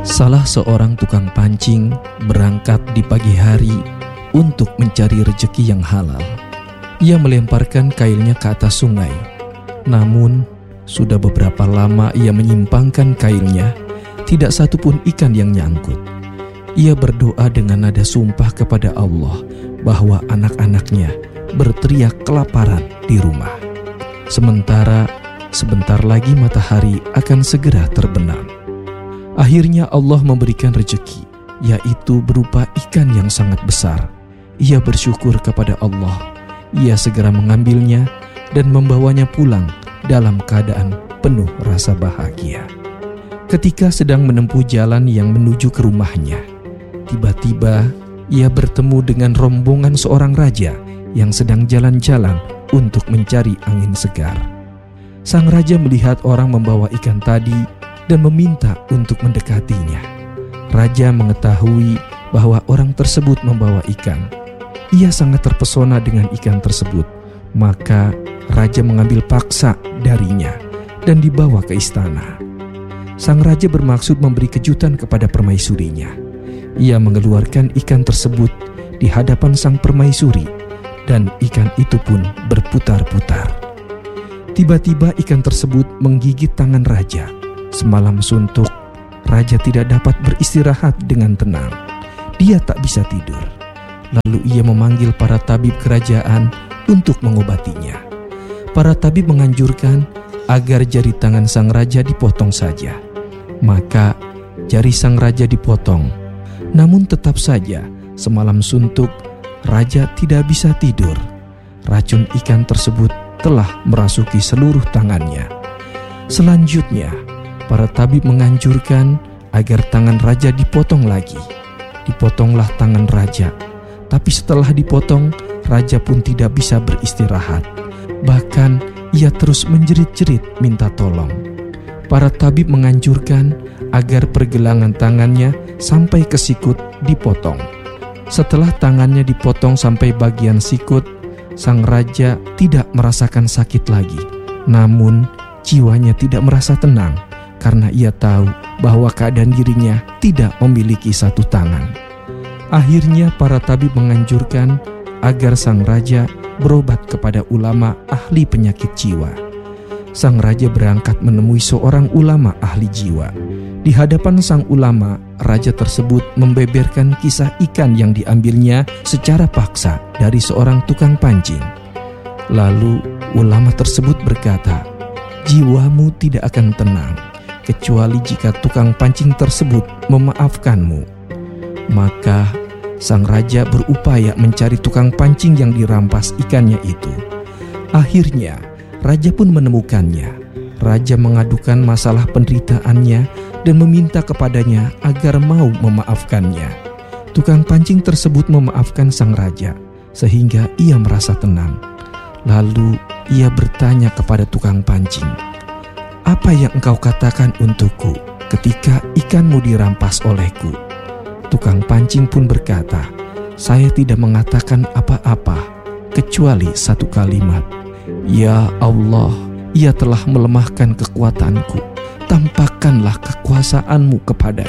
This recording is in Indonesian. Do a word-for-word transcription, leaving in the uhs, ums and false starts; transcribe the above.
Salah seorang tukang pancing berangkat di pagi hari untuk mencari rezeki yang halal. Ia melemparkan kailnya ke atas sungai. Namun, sudah beberapa lama ia menyimpangkan kailnya, tidak satu pun ikan yang nyangkut. Ia berdoa dengan nada sumpah kepada Allah bahwa anak-anaknya berteriak kelaparan di rumah. Sementara sebentar lagi matahari akan segera terbenam. Akhirnya Allah memberikan rezeki, yaitu berupa ikan yang sangat besar. Ia bersyukur kepada Allah. Ia segera mengambilnya dan membawanya pulang dalam keadaan penuh rasa bahagia. Ketika sedang menempuh jalan yang menuju ke rumahnya, tiba-tiba ia bertemu dengan rombongan seorang raja yang sedang jalan-jalan untuk mencari angin segar. Sang raja melihat orang membawa ikan tadi dan meminta untuk mendekatinya. Raja mengetahui bahwa orang tersebut membawa ikan. Ia sangat terpesona dengan ikan tersebut. Maka raja mengambil paksa darinya dan dibawa ke istana. Sang raja bermaksud memberi kejutan kepada permaisurinya. Ia mengeluarkan ikan tersebut di hadapan sang permaisuri, dan ikan itu pun berputar-putar. Tiba-tiba ikan tersebut menggigit tangan raja. Semalam suntuk, raja tidak dapat beristirahat dengan tenang. Dia tak bisa tidur. Lalu ia memanggil para tabib kerajaan untuk mengobatinya. Para tabib menganjurkan agar jari tangan sang raja dipotong saja. Maka jari sang raja dipotong. Namun tetap saja semalam suntuk, raja tidak bisa tidur. Racun ikan tersebut telah merasuki seluruh tangannya. Selanjutnya, para tabib menganjurkan agar tangan raja dipotong lagi. Dipotonglah tangan raja. Tapi setelah dipotong, raja pun tidak bisa beristirahat. Bahkan ia terus menjerit-jerit minta tolong. Para tabib menganjurkan agar pergelangan tangannya sampai ke sikut dipotong. Setelah tangannya dipotong sampai bagian sikut, sang raja tidak merasakan sakit lagi. Namun jiwanya tidak merasa tenang, karena ia tahu bahwa keadaan dirinya tidak memiliki satu tangan. Akhirnya para tabib menganjurkan agar sang raja berobat kepada ulama ahli penyakit jiwa. Sang raja berangkat menemui seorang ulama ahli jiwa. Di hadapan sang ulama, raja tersebut membeberkan kisah ikan yang diambilnya secara paksa dari seorang tukang pancing. Lalu ulama tersebut berkata, "Jiwamu tidak akan tenang kecuali jika tukang pancing tersebut memaafkanmu." Maka sang raja berupaya mencari tukang pancing yang dirampas ikannya itu. Akhirnya raja pun menemukannya. Raja mengadukan masalah penderitaannya dan meminta kepadanya agar mau memaafkannya. Tukang pancing tersebut memaafkan sang raja sehingga ia merasa tenang. Lalu ia bertanya kepada tukang pancing, "Apa yang engkau katakan untukku ketika ikanmu dirampas olehku?" Tukang pancing pun berkata, "Saya tidak mengatakan apa-apa kecuali satu kalimat. Ya Allah, Ia telah melemahkan kekuatanku. Tampakkanlah kekuasaanmu kepada